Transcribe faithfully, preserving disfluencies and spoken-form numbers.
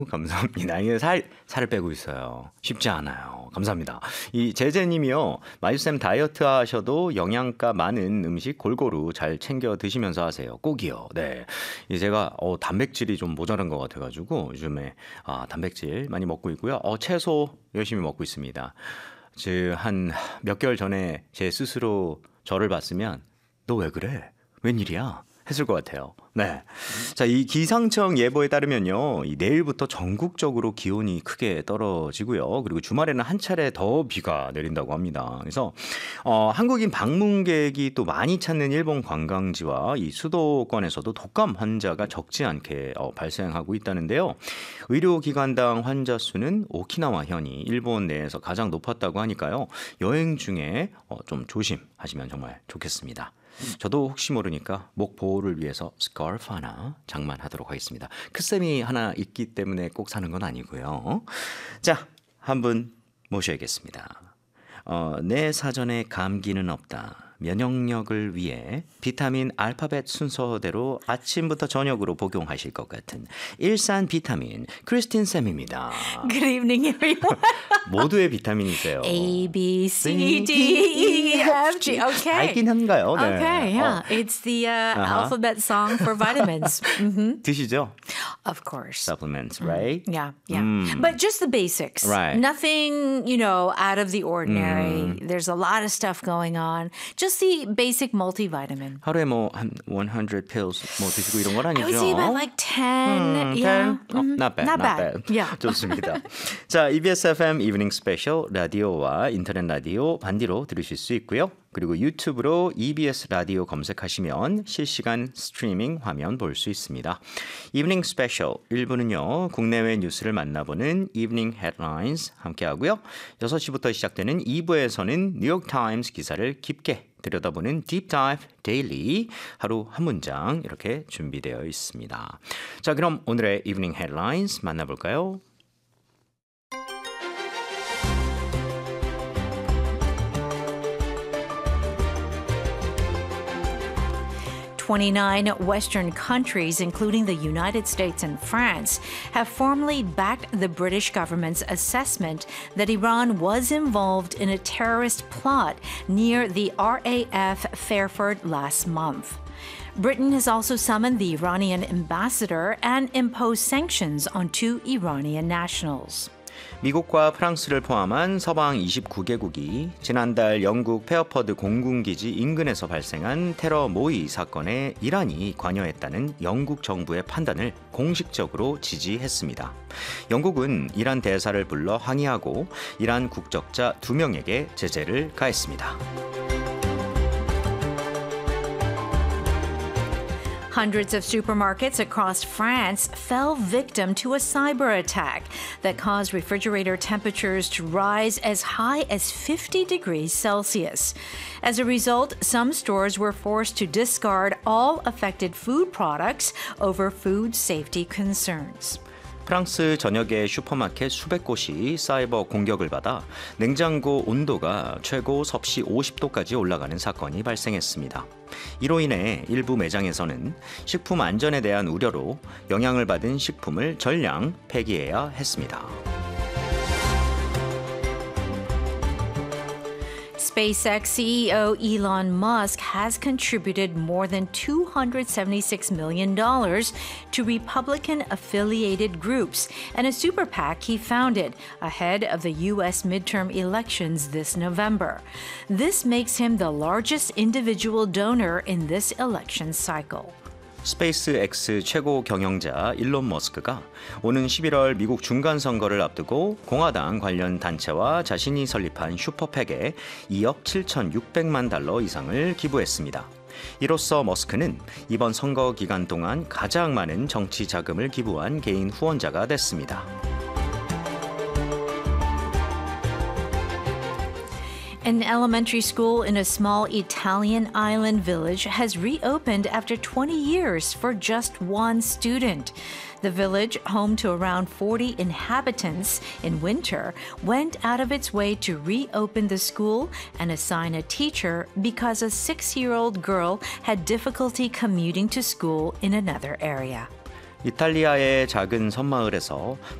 감사합니다. 이게 살, 살을 빼고 있어요. 쉽지 않아요. 감사합니다. 이 제제님이요. 마유쌤 다이어트 하셔도 영양가 많은 음식 골고루 잘 챙겨 드시면서 하세요. 꼭이요. 네. 이 제가 어, 단백질이 좀 모자란 것 같아가지고 요즘에 아, 단백질 많이 먹고 있고요. 어, 채소 열심히 먹고 있습니다. 즉, 한 몇 개월 전에 제 스스로 저를 봤으면 너 왜 그래? 웬일이야? 했을 것 같아요. 네. 자, 이 기상청 예보에 따르면요. 이 내일부터 전국적으로 기온이 크게 떨어지고요. 그리고 주말에는 한 차례 더 비가 내린다고 합니다. 그래서 어, 한국인 방문객이 또 많이 찾는 일본 관광지와 이 수도권에서도 독감 환자가 적지 않게 어, 발생하고 있다는데요. 의료기관당 환자 수는 오키나와 현이 일본 내에서 가장 높았다고 하니까요. 여행 중에 어, 좀 조심하시면 정말 좋겠습니다. 저도 혹시 모르니까 목 보호를 위해서 스카프 하나 장만하도록 하겠습니다. 크쌤이 하나 있기 때문에 꼭 사는 건 아니고요. 자, 한 분 모셔야겠습니다. 어, 내 사전에 감기는 없다. 면역력을 위해 비타민 알파벳 순서대로 아침부터 저녁으로 복용하실 것 같은 일산 비타민 크리스틴 쌤입니다. Good evening, everyone. 모두의 비타민이세요. A, B, C, D, E, F, G. Okay. 알긴 한가요? 네. Okay, yeah. 어. It's the uh, Uh-huh. alphabet song for vitamins. hmm 드시죠? Of course. Supplements, right? Yeah, yeah. Mm. But just the basics. Right. Nothing, you know, out of the ordinary. There's a lot of stuff going on. Just the basic multivitamin. 하루에 뭐 한 one hundred pills 뭐 드시고 이런 건 아니죠? I would say about like ten. 음, yeah. ten? 어, not bad, Not not bad. bad. Yeah. 좋습니다. 자, 이비에스 에프엠 이브닝 스페셜 라디오와 인터넷 라디오 반디로 들으실 수 있고요. 그리고 유튜브로 이비에스 라디오 검색하시면 실시간 스트리밍 화면 볼 수 있습니다. 이브닝 스페셜 일 부는요. 국내외 뉴스를 만나보는 이브닝 헤드라인스 함께하고요. 여섯 시부터 시작되는 이 부에서는 뉴욕타임스 기사를 깊게 들여다보는 딥 다이브 데일리 하루 한 문장 이렇게 준비되어 있습니다. 자, 그럼 오늘의 이브닝 헤드라인스 만나볼까요? twenty-nine Western countries, including the United States and France, have formally backed the British government's assessment that Iran was involved in a terrorist plot near the R A F Fairford last month. Britain has also summoned the Iranian ambassador and imposed sanctions on two Iranian nationals. 미국과 프랑스를 포함한 서방 이십구 개국이 지난달 영국 페어퍼드 공군기지 인근에서 발생한 테러 모의 사건에 이란이 관여했다는 영국 정부의 판단을 공식적으로 지지했습니다. 영국은 이란 대사를 불러 항의하고 이란 국적자 두 명에게 제재를 가했습니다. Hundreds of supermarkets across France fell victim to a cyber attack that caused refrigerator temperatures to rise as high as fifty degrees Celsius. As a result, some stores were forced to discard all affected food products over food safety concerns. 프랑스 전역의 슈퍼마켓 수백 곳이 사이버 공격을 받아 냉장고 온도가 최고 섭씨 오십 도까지 올라가는 사건이 발생했습니다. 이로 인해 일부 매장에서는 식품 안전에 대한 우려로 영향을 받은 식품을 전량 폐기해야 했습니다. SpaceX C E O Elon Musk has contributed more than two hundred seventy-six million dollars to Republican-affiliated groups and a super PAC he founded ahead of the U S midterm elections this November. This makes him the largest individual donor in this election cycle. 스페이스X 최고 경영자 일론 머스크가 오는 십일월 미국 중간선거를 앞두고 공화당 관련 단체와 자신이 설립한 슈퍼팩에 이억 칠천육백만 달러 이상을 기부했습니다. 이로써 머스크는 이번 선거 기간 동안 가장 많은 정치 자금을 기부한 개인 후원자가 됐습니다. An elementary school in a small Italian island village has reopened after twenty years for just one student. The village, home to around forty inhabitants in winter, went out of its way to reopen the school and assign a teacher because a six-year-old girl had difficulty commuting to school in another area. 이탈리아의 작은 섬마을에서